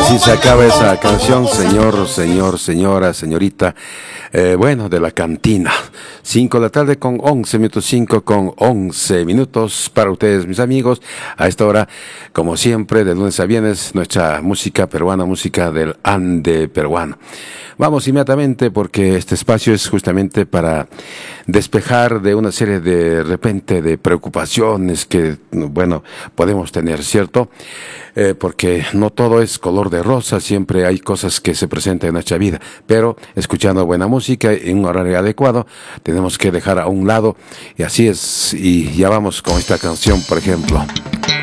Así se acaba esa canción, señora, señorita. Bueno, de la cantina. 5 de la tarde con 11 minutos, 5 con 11 minutos para ustedes, mis amigos. A esta hora, como siempre, de lunes a viernes, nuestra música peruana, música del Ande peruano. Vamos inmediatamente porque este espacio es justamente para despejar de una serie de repente de preocupaciones que, bueno, podemos tener, ¿cierto? Porque no todo es color de rosa, siempre hay cosas que se presentan en nuestra vida, pero escuchando buena música en un horario adecuado, tenemos que dejar a un lado, y así es, y ya vamos con esta canción, por ejemplo.